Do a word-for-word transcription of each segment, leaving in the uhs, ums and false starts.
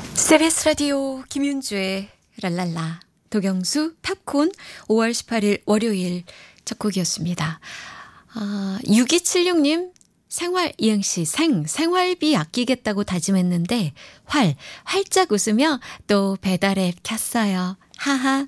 씨비에스 라디오 김윤주의 랄랄라 도경수 팝콘 오월 십팔일 월요일 첫 곡이었습니다. 아, 육이칠육 님 생활 이행시 생 생활비 아끼겠다고 다짐했는데 활 활짝 웃으며 또 배달앱 켰어요. 하하.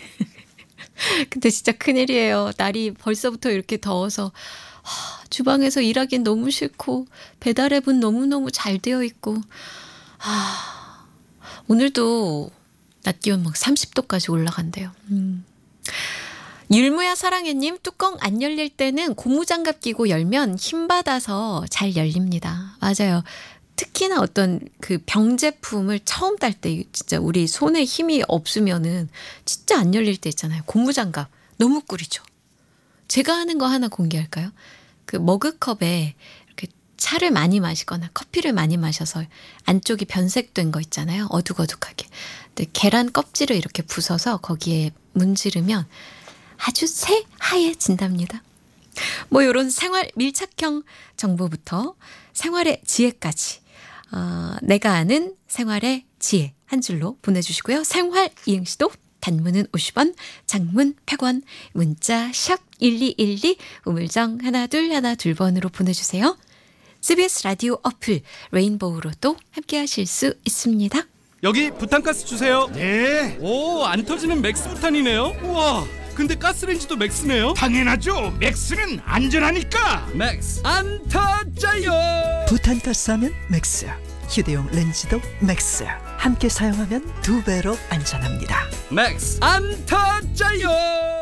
근데 진짜 큰일이에요. 날이 벌써부터 이렇게 더워서 하, 주방에서 일하긴 너무 싫고 배달앱은 너무너무 잘 되어 있고 하, 오늘도 낮 기온 막 삼십 도까지 올라간대요. 음. 율무야 사랑해님 뚜껑 안 열릴 때는 고무장갑 끼고 열면 힘 받아서 잘 열립니다. 맞아요. 특히나 어떤 그 병 제품을 처음 딸 때 진짜 우리 손에 힘이 없으면은 진짜 안 열릴 때 있잖아요. 고무장갑 너무 꿀이죠. 제가 하는 거 하나 공개할까요? 그 머그컵에 이렇게 차를 많이 마시거나 커피를 많이 마셔서 안쪽이 변색된 거 있잖아요. 어둑어둑하게. 근데 계란 껍질을 이렇게 부숴서 거기에 문지르면 아주 새하얘진답니다. 뭐 이런 생활 밀착형 정보부터 생활의 지혜까지 어, 내가 아는 생활의 지혜 한 줄로 보내주시고요. 생활 이행시도 단문은 오십 원, 장문 백 원, 문자 샵 일이일이 우물정 하나 둘 하나 둘 번으로 보내주세요. 씨비에스 라디오 어플 레인보우로도 함께 하실 수 있습니다. 여기 부탄가스 주세요. 네, 오, 안 터지는 맥스 부탄이네요. 우와, 근데 가스레인지도 맥스네요. 당연하죠. 맥스는 안전하니까. 맥스 안 터져요. 부탄가스 하면 맥스, 휴대용 렌즈도 맥스. 함께 사용하면 두 배로 안전합니다. 맥스 안 터져요.